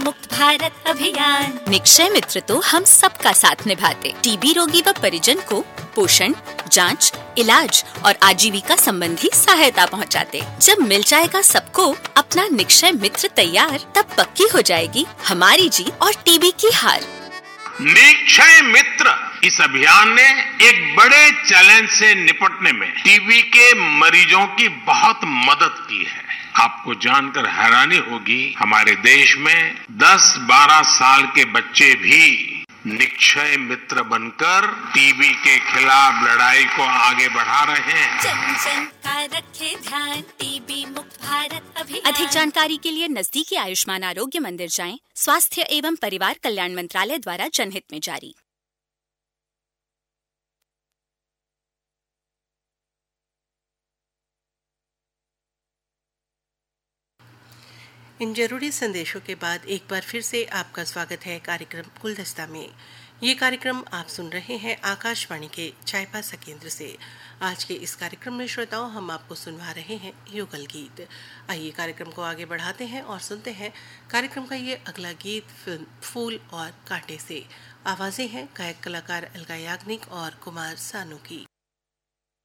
मुक्त भारत अभियान। निक्षय मित्र तो हम सबका साथ निभाते। टीबी रोगी व परिजन को पोषण, जांच, इलाज और आजीविका संबंधी सहायता पहुंचाते। जब मिल जाएगा सबको अपना निक्षय मित्र तैयार, तब पक्की हो जाएगी हमारी जीत और टीबी की हार। निक्षय मित्र इस अभियान ने एक बड़े चैलेंज से निपटने में टीबी के मरीजों की बहुत मदद की है। आपको जानकर हैरानी होगी, हमारे देश में 10-12 साल के बच्चे भी निक्षय मित्र बनकर टीबी के खिलाफ लड़ाई को आगे बढ़ा रहे हैं। जन जन का रखे ध्यान, टीबी मुक्त भारत अभियान। अधिक जानकारी के लिए नजदीकी आयुष्मान आरोग्य मंदिर जाएं। स्वास्थ्य एवं परिवार कल्याण मंत्रालय द्वारा जनहित में जारी। इन जरूरी संदेशों के बाद एक बार फिर से आपका स्वागत है कार्यक्रम गुलदस्ता में। ये कार्यक्रम आप सुन रहे हैं आकाशवाणी के चाईबासा केंद्र से। आज के इस कार्यक्रम में श्रोताओं, हम आपको सुनवा रहे हैं युगल गीत। आइए कार्यक्रम को आगे बढ़ाते हैं और सुनते हैं कार्यक्रम का ये अगला गीत फिल्म फूल और कांटे से। आवाजें हैं गायक कलाकार अलका याग्निक और कुमार सानू की।